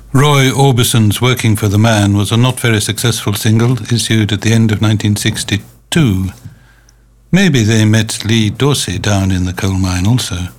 Roy Orbison's Working for the Man was a not very successful single issued at the end of 1962. Maybe they met Lee Dorsey down in the coal mine also.